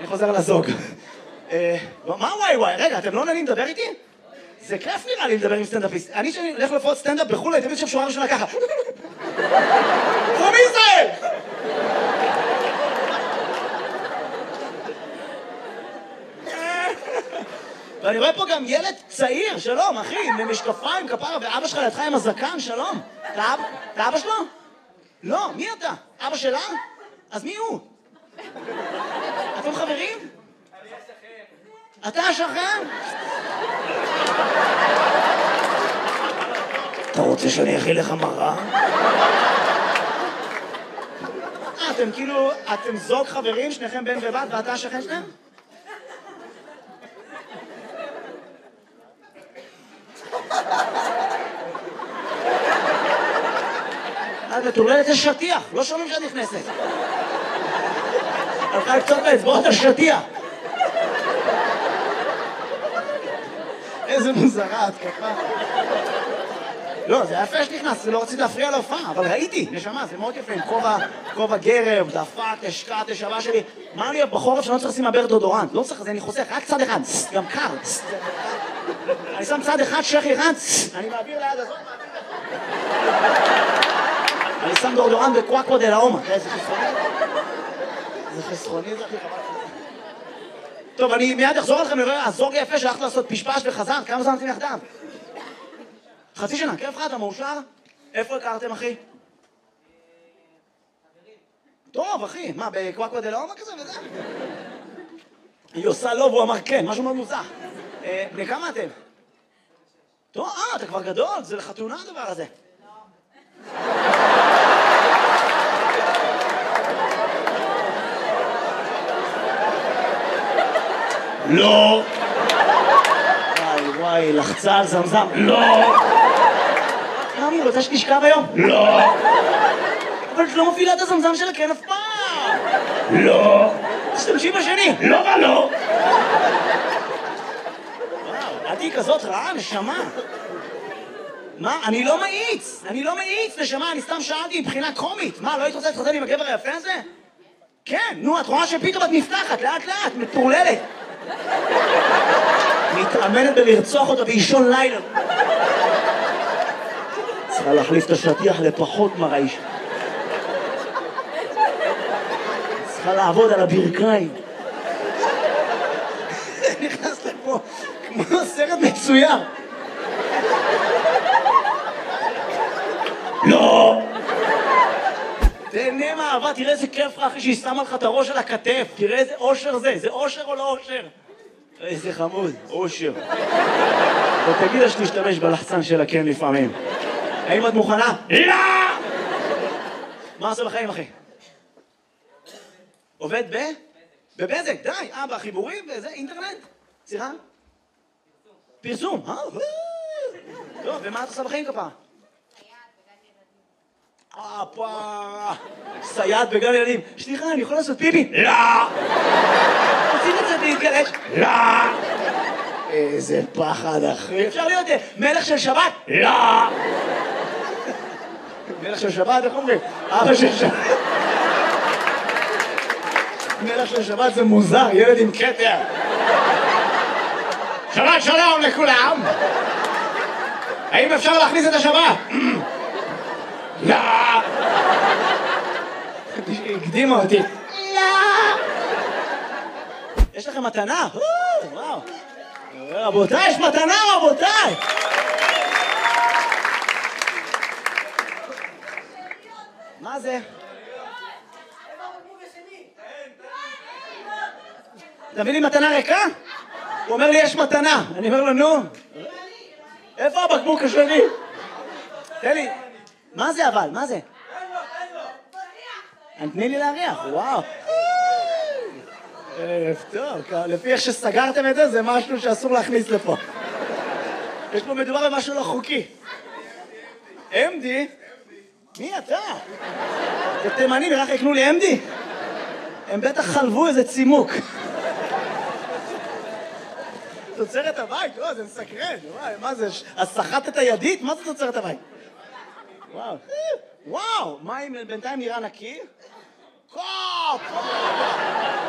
חוזר לזוג. מה וואי? רגע, אתם לא נהנים לדבר איתי? זה כיף נראה לי לדבר עם סטנדאפיסט. אני שאני הולך לפחות סטנדאפ בחו"ל, הייתי שם שורה ראשונה ככה. From Israel! ואני רואה פה גם ילד צעיר, שלום, אחי, עם משקפיים, כפרה, ואבא שלך לידך עם הזקן, שלום. אתה אבא שלו? לא, מי אתה? אבא שלה? אז מי הוא? אתם חברים? אני השכן. אתה השכן? אתה רוצה שאני אכיל לך מראה? אתם כאילו, אתם זוג חברים, שניכם בן ובת, ואתה השכן שלהם? מטורללת יש שטיח, לא שומעים שאת נכנסת. הלכה לקצות באצבעות השטיח. איזה מוזרה, התקפה. לא, זה יפה שנכנס, זה לא רציתי להפריע להופעה, אבל ראיתי, נשמה, זה מאוד יפה, עם כובע גרב, דפק, השקעת, שווה שלי. מה לי בחורף שאני לא צריך לשים מעבר דודורנט? לא צריך, אני חוסך, רק צד אחד, גם קר. אני שם צד אחד, שכי אחד, אני מעביר ליד הזאת, אני שם דורדורן בקוואקו דה לאומה. זה חסרוני? זה חסרוני, זה הכי חבל. טוב, אני מיד אחזור לכם לראה, הזוג יפה שהלכת לעשות פשפש וחזר, כמה זמן אתם יחדיו? חצי שנה, כיף לך, אתה מאושר? איפה הכרתם, אחי? טוב, אחי, מה, בקוואקו דה לאומה כזה וזה? היא עושה לא והוא אמר כן, משהו מאוד מוזר. בני כמה אתם? טוב, אתה כבר גדול, זה לחתונה הדבר הזה. לא. וואי, לחצה על זמזם. לא. היא רוצה שתשכב היום? לא. אבל את לא מפעילה את הזמזם שלה כן אף פעם. לא. תשתמשי בשני. לא ולא. וואו, את היא כזאת רעה, נשמה. מה? אני לא מאיץ, נשמה, אני סתם שאלתי מבחינה קומית. מה, לא היית רוצה להתחתן עם הגבר היפה הזה? כן, נו, את רואה שפתאום את נפתחת, לאט לאט, מטורללת. מתאמנת בלרצוח אותה באישון לילה. צריכה להחליף את השטיח לפחות מרעיש. צריכה לעבוד על הברכיים. נכנס לפה כמו סרט מצויר. לא! תהנה מהאהבה, תראה איזה כיף לך אחי שהיא שמה לך את הראש על הכתף. תראה איזה אושר זה אושר או לא אושר? איזה חמוד, אושר. ותגיד לה שתשתמש בלחצן שלה כן לפעמים. האם את מוכנה? לא! מה עושה בחיים אחי? עובד בבזק, די. בחיבורים, וזה, אינטרנט? סליחה? פרסום. טוב, ומה את עושה בחיים כפה? סייעת בגן ילדים. סליחה, אני יכול לעשות פיפי? לא! עושים את זה להתגלש? לא! איזה פחד אחי. אפשר להיות מלך של שבת? לא! מלך של שבת, איך אומרים? אבא של שבת. מלך של שבת זה מוזר, ילד עם כתר. שבת שלום לכולם! האם אפשר להכניס את השבת? לא! הקדימה אותי. לא! יש לכם מתנה? וואו. רבותיי, יש מתנה רבותיי! מה זה? אתה מביא לי מתנה ריקה? הוא אומר לי יש מתנה. אני אומר לו נו. איפה הבקבוק השני? תן לי. מה זה אבל? מה זה? תני לי להריח, וואו. ערב טוב, לפי איך שסגרתם את זה, זה משהו שאסור להכניס לפה. יש פה מדובר במשהו לא חוקי. אמדי? מי אתה? זה תימנים, רק יקנו לי אמדי? הם בטח חלבו איזה צימוק. תוצרת הבית? וואו, זה מסקרן. מה זה? אז סחטת הידית? מה זה תוצרת הבית? וואו. וואו, מים בינתיים נראה נקי? קופ!